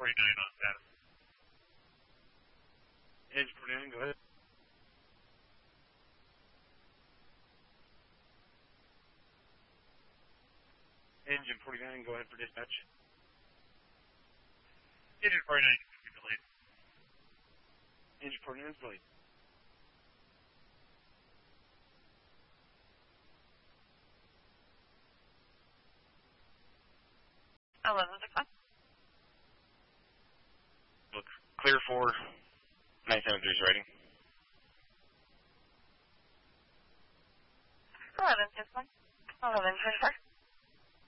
on status. Engine 49, go ahead. Engine 49, go ahead for dispatch. Engine 49 can be delayed. Engine 49 is delayed. Look, clear for 973's rating. 11, 11, 24.